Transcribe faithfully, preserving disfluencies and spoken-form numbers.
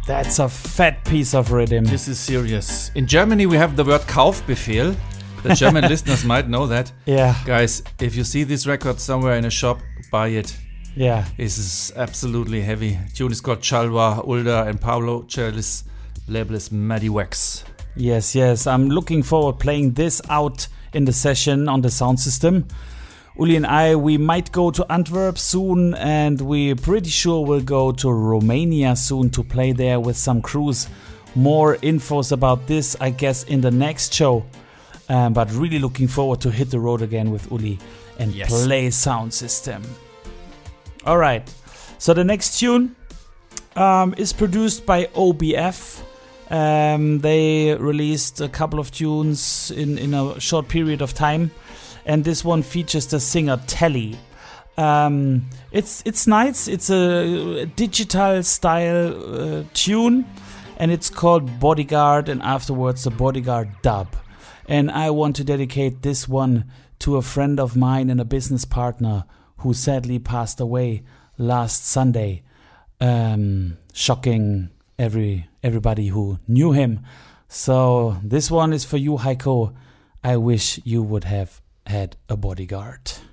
That's a fat piece of rhythm. This is serious. In Germany, we have the word Kaufbefehl. The German listeners might know that. Yeah. Guys, if you see this record somewhere in a shop, buy it. Yeah. This is absolutely heavy. Tune is called Chalwa, Ulda, and Pablo Celis. Label is Maddie Wax. Yes, yes. I'm looking forward playing this out in the session on the sound system. Uli and I, we might go to Antwerp soon, and we're pretty sure we'll go to Romania soon to play there with some crews. More infos about this, I guess, in the next show. Um, but really looking forward to hit the road again with Uli and yes. play sound system. All right. So the next tune um, is produced by O B F. Um, they released a couple of tunes in, in a short period of time. And this one features the singer Telly. Um, it's it's nice. It's a digital style uh, tune. And it's called Bodyguard, and afterwards the Bodyguard dub. And I want to dedicate this one to a friend of mine and a business partner who sadly passed away last Sunday. Um, shocking every everybody who knew him. So this one is for you, Heiko. I wish you would have had a bodyguard.